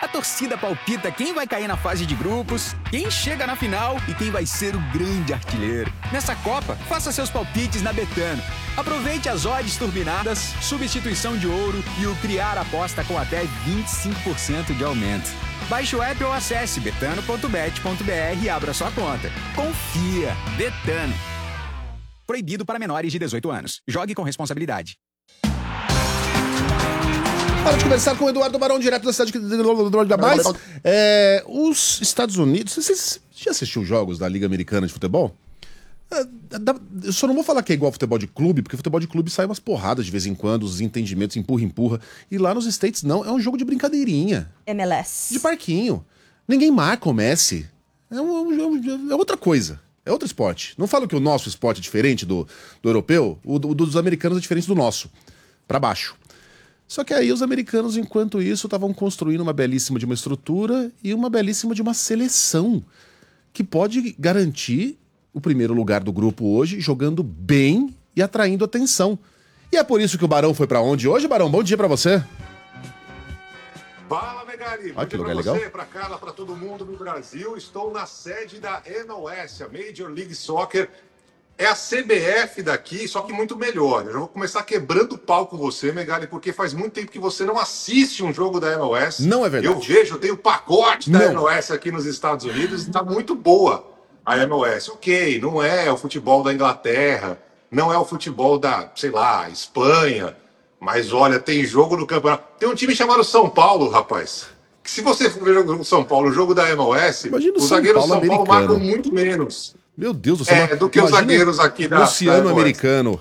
A torcida palpita quem vai cair na fase de grupos, quem chega na final e quem vai ser o grande artilheiro. Nessa Copa, faça seus palpites na Betano. Aproveite as odds turbinadas, substituição de ouro e o criar aposta com até 25% de aumento. Baixe o app ou acesse betano.bet.br e abra sua conta. Confia! Betano. Proibido para menores de 18 anos. Jogue com responsabilidade. Hora de conversar com o Eduardo Barão, direto da cidade de mais. Os Estados Unidos... Você já assistiu jogos da Liga Americana de Futebol? Eu só não vou falar que é igual futebol de clube, porque futebol de clube sai umas porradas de vez em quando, os entendimentos empurra. E lá nos States não, é um jogo de brincadeirinha. MLS. De parquinho. Ninguém marca o Messi. É outra coisa. É outro esporte. Não falo que o nosso esporte é diferente do europeu, o dos americanos é diferente do nosso. Pra baixo. Só que aí os americanos, enquanto isso, estavam construindo uma belíssima de uma estrutura e uma belíssima de uma seleção que pode garantir o primeiro lugar do grupo hoje, jogando bem e atraindo atenção. E é por isso que o Barão foi pra onde hoje, Barão? Bom dia pra você. Fala, Megali. Bom dia pra você, pra Carla, pra todo mundo no Brasil. Estou na sede da MLS, a Major League Soccer. É a CBF daqui, só que muito melhor. Eu já vou começar quebrando o pau com você, Megali, porque faz muito tempo que você não assiste um jogo da MLS. Não é verdade. Eu vejo, eu tenho o pacote da MLS aqui nos Estados Unidos e está muito boa a MLS. Ok, não é o futebol da Inglaterra, não é o futebol da, sei lá, Espanha, mas olha, tem jogo no campeonato. Tem um time chamado São Paulo, rapaz. Que se você for ver o jogo do São Paulo, o jogo da MLS, imagina os zagueiros do São Paulo americano. marcam muito menos. Meu Deus do céu. Do que os zagueiros aqui da Luciano americano.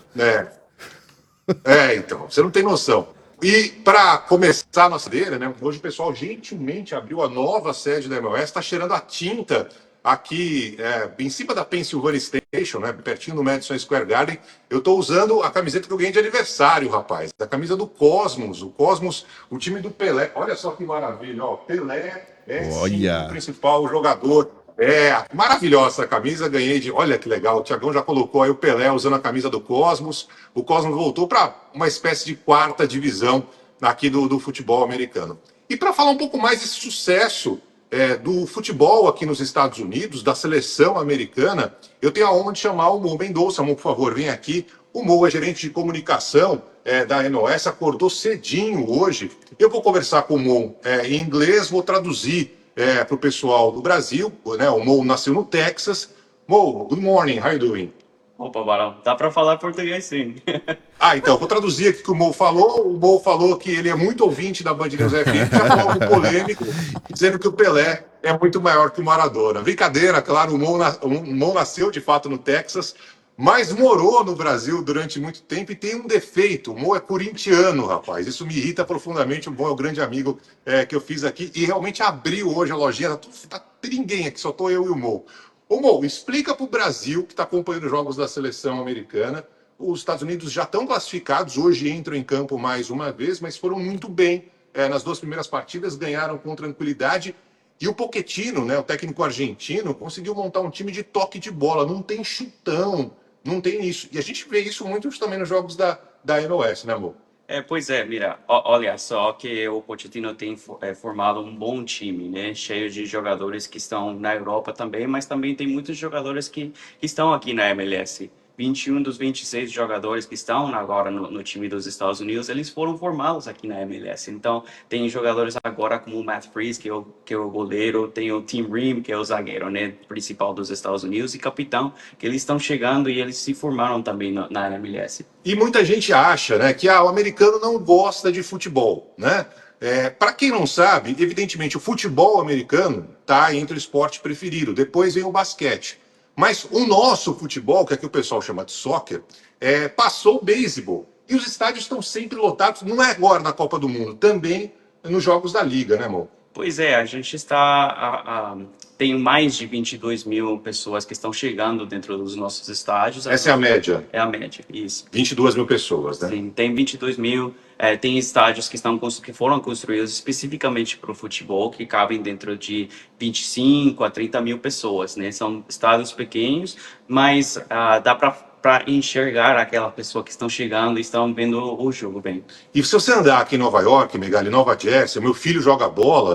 Então, você não tem noção. E para começar a nossa cadeira, né? Hoje o pessoal gentilmente abriu a nova sede da MLS, está cheirando a tinta aqui em cima da Pennsylvania Station, né? Pertinho do Madison Square Garden. Eu estou usando a camiseta que eu ganhei de aniversário, rapaz. A camisa do Cosmos. O Cosmos, o time do Pelé. Olha só que maravilha, ó. Pelé sim, o principal jogador. Maravilhosa essa camisa, ganhei de... Olha que legal, o Thiagão já colocou aí o Pelé usando a camisa do Cosmos. O Cosmos voltou para uma espécie de quarta divisão aqui do futebol americano. E para falar um pouco mais desse sucesso do futebol aqui nos Estados Unidos, da seleção americana, eu tenho a honra de chamar o Mo Mendonça. Mo, por favor, vem aqui. O Mo é gerente de comunicação da NOS, acordou cedinho hoje. Eu vou conversar com o Mo em inglês, vou traduzir para o pessoal do Brasil, né? O Mo nasceu no Texas. Mo, good morning, how are you doing? Opa, Barão, dá para falar português sim. Então, vou traduzir aqui o que o Mo falou. O Mo falou que ele é muito ouvinte da Band News FM, já falou algo polêmico, dizendo que o Pelé é muito maior que o Maradona. Brincadeira, claro, o Mo nasceu de fato no Texas, mas morou no Brasil durante muito tempo e tem um defeito. O Mo é corintiano, rapaz. Isso me irrita profundamente. O Mo é o grande amigo que eu fiz aqui e realmente abriu hoje a lojinha. Tá ninguém aqui, só tô eu e o Mo. Ô Mo, explica para o Brasil, que está acompanhando os jogos da seleção americana. Os Estados Unidos já estão classificados, hoje entram em campo mais uma vez, mas foram muito bem nas duas primeiras partidas, ganharam com tranquilidade. E o Pochettino, né, o técnico argentino, conseguiu montar um time de toque de bola. Não tem chutão, não tem isso. E a gente vê isso muito também nos jogos da MLS, né, amor? Pois é, mira, olha só que o Pochettino tem formado um bom time, né? Cheio de jogadores que estão na Europa também, mas também tem muitos jogadores que estão aqui na MLS. 21 dos 26 jogadores que estão agora no time dos Estados Unidos, eles foram formados aqui na MLS. Então, tem jogadores agora como o Matt Freese, que é o goleiro, tem o Tim Ream, que é o zagueiro, né, principal dos Estados Unidos, e capitão, que eles estão chegando e eles se formaram também na MLS. E muita gente acha, né, que o americano não gosta de futebol, né? Para quem não sabe, evidentemente, o futebol americano está entre o esporte preferido. Depois vem o basquete. Mas o nosso futebol, que aqui o pessoal chama de soccer, passou o beisebol. E os estádios estão sempre lotados, não é agora na Copa do Mundo, também nos jogos da Liga, né, amor? Pois é, a gente tem mais de 22 mil pessoas que estão chegando dentro dos nossos estádios. Essa é a média? É a média, isso. 22 mil pessoas, né? Sim, tem 22 mil. Tem estádios que foram construídos especificamente para o futebol, que cabem dentro de 25 a 30 mil pessoas, né? São estádios pequenos, mas dá para enxergar aquela pessoa que estão chegando e estão vendo o jogo bem. E se você andar aqui em Nova York, Megali, Nova Jersey, meu filho joga bola,